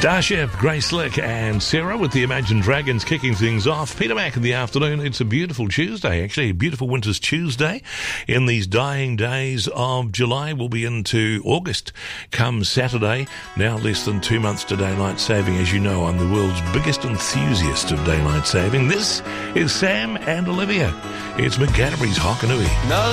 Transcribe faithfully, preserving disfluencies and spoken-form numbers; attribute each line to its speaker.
Speaker 1: Starship, Grace Slick and Sarah with the Imagine Dragons kicking things off. Peter Mac in the afternoon. It's a beautiful Tuesday, actually, a beautiful winter's Tuesday. In these dying days of July, we'll be into August come Saturday. Now less than two months to daylight saving. As you know, I'm the world's biggest enthusiast of daylight saving. This is Sam and Olivia. It's McGattery's Hockanui.
Speaker 2: Now